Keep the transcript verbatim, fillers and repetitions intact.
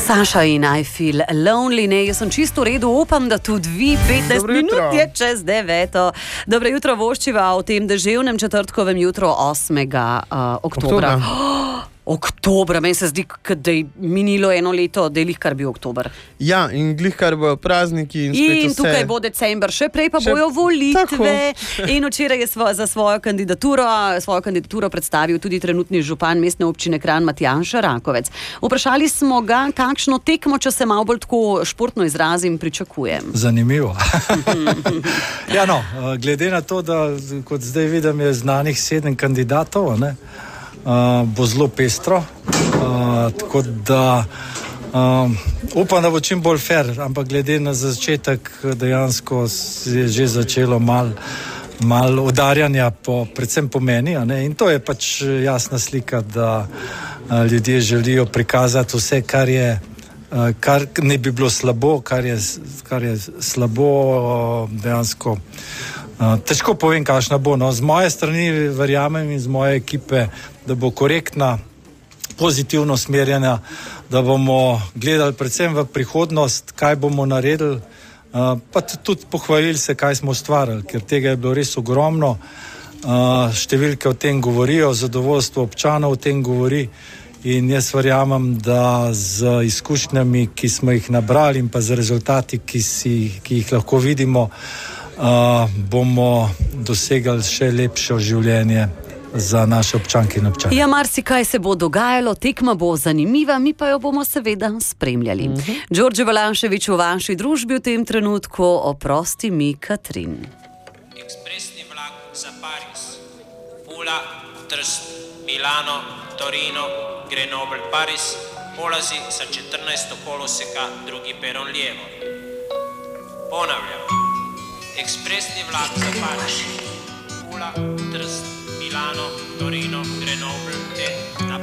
Saša in I feel lonely, ne, jaz sem čisto v redu, upam, da tudi vi, petnajst minut je čez deveto. Dobro jutro voščiva v tem deževnem četrtkovem jutro osmega oktobra. Oktobra, meni se zdi, da je minilo eno leto, da je lihkar bil oktober. Ja, in glihkar bojo prazniki in spet vse. In tukaj bo december, še prej pa še... bojo volitve. Tako. In včeraj je svo, za svojo kandidaturo, svojo kandidaturo predstavil tudi trenutni župan mestne občine Kranj Matjaž Rakovec. Vprašali smo ga, kakšno tekmo, če se malo bolj tako športno izrazim, pričakujem. Zanimivo. Ja, no, glede na to, da kot zdaj vidim, je znanih sedem kandidatov, ne? Uh, bo zelo pestro, uh, tako da uh, upam, da bo čim bolj fair, ampak glede na začetek dejansko je že začelo malo mal udarjanja, po, predvsem po meni, a ne? In to je pač jasna slika, da uh, ljudje želijo prikazati vse, kar je uh, kar ne bi bilo slabo, kar je, kar je slabo uh, dejansko. Uh, težko povem, kakšna bo. No, z moje strani verjamem in z moje ekipe, da bo korektna, pozitivno usmerjena, da bomo gledali predvsem v prihodnost, kaj bomo naredili, uh, pa tudi pohvalili se, kaj smo ustvarili, ker tega je bilo res ogromno. Uh, številke o tem govorijo, zadovoljstvo občanov o tem govori in jaz verjamem, da z izkušnjami, ki smo jih nabrali in pa z rezultati, ki, si, ki jih lahko vidimo, Uh, bomo dosegali še lepše življenje za naše občanke in občane. Ja, marsikaj se bo dogajalo, tekma bo zanimiva, mi pa jo bomo seveda spremljali. Uh-huh. Đorđe Valanšević v vaši družbi v tem trenutku, oprosti mi, Katrin. Ekspresni vlak za Pariz, Pula, Trst, Milano, Torino, Grenoble, Pariz, polazi sa četrnaesto koloseka, drugi peron lijevo. Ponavljam. Ekspresni vlak za Pariz, Pula, Trst, Milano, Torino, Grenoble, te